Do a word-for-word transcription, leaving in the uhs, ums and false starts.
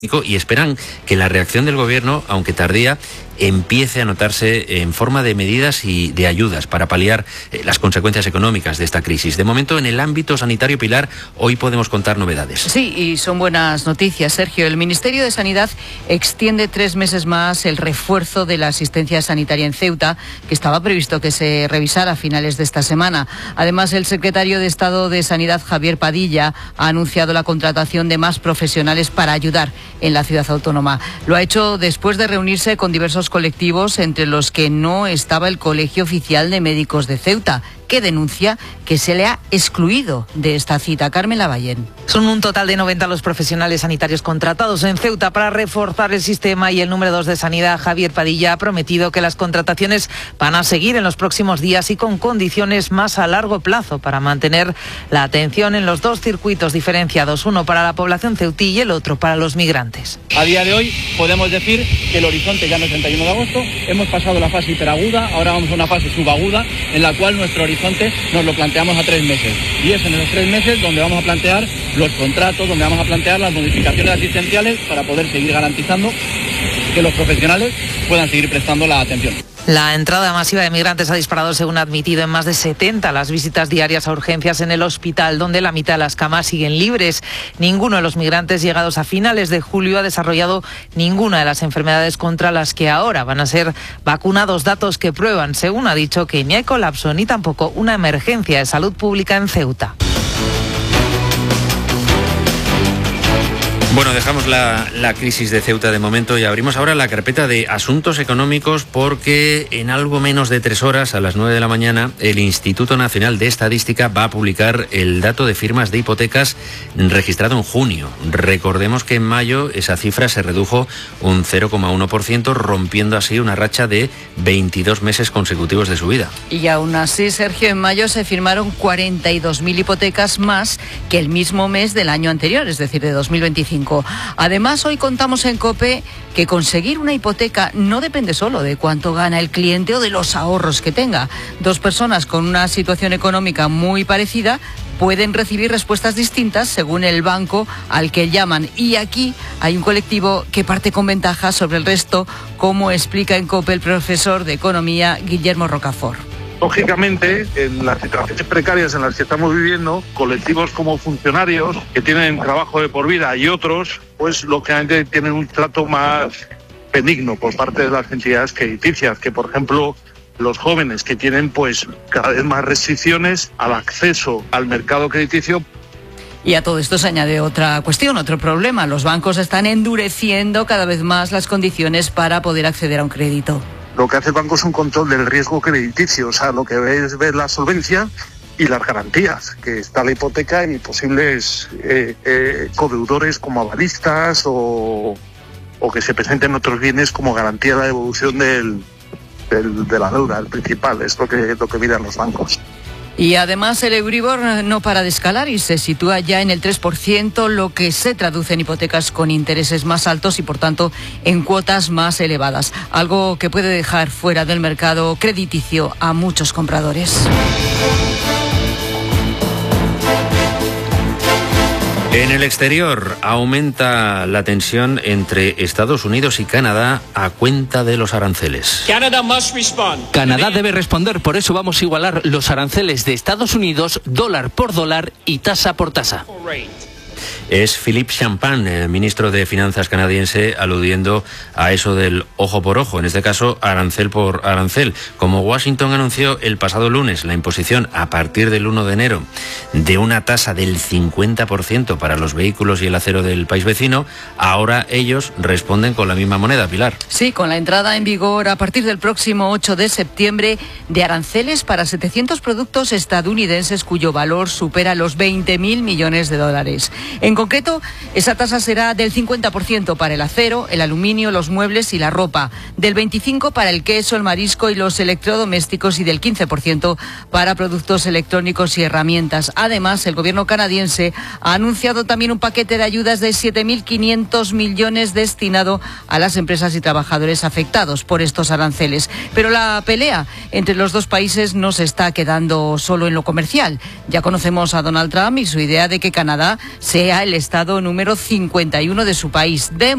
y esperan que la reacción del gobierno, aunque tardía, empiece a notarse en forma de medidas y de ayudas para paliar eh, las consecuencias económicas de esta crisis. De momento, en el ámbito sanitario, Pilar, hoy podemos contar novedades. Sí, y son buenas noticias, Sergio. El Ministerio de Sanidad extiende tres meses más el refuerzo de la asistencia sanitaria en Ceuta, que estaba previsto que se revisara a finales de esta semana. Además, el secretario de Estado de Sanidad, Javier Padilla, ha anunciado la contratación de más profesionales para ayudar en la ciudad autónoma. Lo ha hecho después de reunirse con diversos colectivos, entre los que no estaba el Colegio Oficial de Médicos de Ceuta, que denuncia que se le ha excluido de esta cita. Carmen Lavallén. Son un total de noventa los profesionales sanitarios contratados en Ceuta para reforzar el sistema, y el número dos de Sanidad, Javier Padilla, ha prometido que las contrataciones van a seguir en los próximos días y con condiciones más a largo plazo para mantener la atención en los dos circuitos diferenciados, uno para la población ceutí y el otro para los migrantes. A día de hoy podemos decir que el horizonte ya no es treinta y uno de agosto, hemos pasado la fase hiperaguda, ahora vamos a una fase subaguda en la cual nuestro horizonte nos lo planteamos a tres meses. Y es en esos tres meses donde vamos a plantear los contratos, donde vamos a plantear las modificaciones asistenciales para poder seguir garantizando que los profesionales puedan seguir prestando la atención. La entrada masiva de migrantes ha disparado, según ha admitido, en más de setenta las visitas diarias a urgencias en el hospital, donde la mitad de las camas siguen libres. Ninguno de los migrantes llegados a finales de julio ha desarrollado ninguna de las enfermedades contra las que ahora van a ser vacunados, datos que prueban, según ha dicho, que ni hay colapso ni tampoco una emergencia de salud pública en Ceuta. Bueno, dejamos la, la crisis de Ceuta de momento y abrimos ahora la carpeta de asuntos económicos, porque en algo menos de tres horas, a las nueve de la mañana, el Instituto Nacional de Estadística va a publicar el dato de firmas de hipotecas registrado en junio. Recordemos que en mayo esa cifra se redujo un cero coma uno por ciento, rompiendo así una racha de veintidós meses consecutivos de subida. Y aún así, Sergio, en mayo se firmaron cuarenta y dos mil hipotecas más que el mismo mes del año anterior, es decir, de dos mil veinticinco. Además, hoy contamos en COPE que conseguir una hipoteca no depende solo de cuánto gana el cliente o de los ahorros que tenga. Dos personas con una situación económica muy parecida pueden recibir respuestas distintas según el banco al que llaman. Y aquí hay un colectivo que parte con ventaja sobre el resto, como explica en COPE el profesor de Economía, Guillermo Rocafort. Lógicamente, en las situaciones precarias en las que estamos viviendo, colectivos como funcionarios que tienen trabajo de por vida y otros, pues lógicamente tienen un trato más benigno por parte de las entidades crediticias, que por ejemplo los jóvenes que tienen pues cada vez más restricciones al acceso al mercado crediticio. Y a todo esto se añade otra cuestión, otro problema. Los bancos están endureciendo cada vez más las condiciones para poder acceder a un crédito. Lo que hace el banco es un control del riesgo crediticio, o sea, lo que ve es ver la solvencia y las garantías, que está la hipoteca y posibles eh, eh, codeudores como avalistas o, o que se presenten otros bienes como garantía de la devolución del, del, de la deuda, el principal, es lo que, lo que miran los bancos. Y además el Euribor no para de escalar y se sitúa ya en el tres por ciento, lo que se traduce en hipotecas con intereses más altos y por tanto en cuotas más elevadas, algo que puede dejar fuera del mercado crediticio a muchos compradores. En el exterior aumenta la tensión entre Estados Unidos y Canadá a cuenta de los aranceles. Canadá debe responder, por eso vamos a igualar los aranceles de Estados Unidos dólar por dólar y tasa por tasa. Es Philippe Champagne, el ministro de Finanzas canadiense, aludiendo a eso del ojo por ojo, en este caso arancel por arancel. Como Washington anunció el pasado lunes la imposición a partir del uno de enero de una tasa del cincuenta por ciento para los vehículos y el acero del país vecino, ahora ellos responden con la misma moneda, Pilar. Sí, con la entrada en vigor a partir del próximo ocho de septiembre de aranceles para setecientos productos estadounidenses cuyo valor supera los veinte mil millones de dólares. En concreto, esa tasa será del cincuenta por ciento para el acero, el aluminio, los muebles y la ropa, del veinticinco por ciento para el queso, el marisco y los electrodomésticos y del quince por ciento para productos electrónicos y herramientas. Además, el gobierno canadiense ha anunciado también un paquete de ayudas de siete mil quinientos millones destinado a las empresas y trabajadores afectados por estos aranceles. Pero la pelea entre los dos países no se está quedando solo en lo comercial. Ya conocemos a Donald Trump y su idea de que Canadá sea el el estado número cincuenta y uno de su país. De